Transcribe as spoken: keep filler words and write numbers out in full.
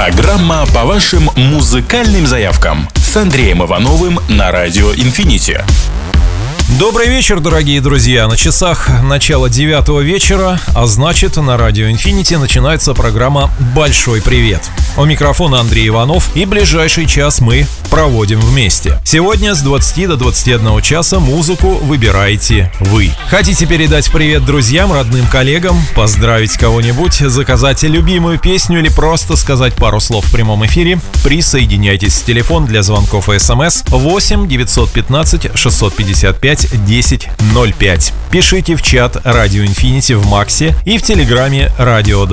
Программа по вашим музыкальным заявкам с Андреем Ивановым на Радио Инфинити. Добрый вечер, дорогие друзья. На часах начало девятого вечера, а значит, на Радио Инфинити начинается программа «Большой привет». У микрофона Андрей Иванов, и ближайший час мы проводим вместе. Сегодня с двадцати до двадцати одного часа музыку выбираете вы. Хотите передать привет друзьям, родным, коллегам, поздравить кого-нибудь, заказать любимую песню или просто сказать пару слов в прямом эфире? Присоединяйтесь в телефон для звонков и смс восемь девятьсот пятнадцать шестьсот пятьдесят пять десять ноль пять. Пишите в чат Радио Инфинити в Максе и в телеграме Радио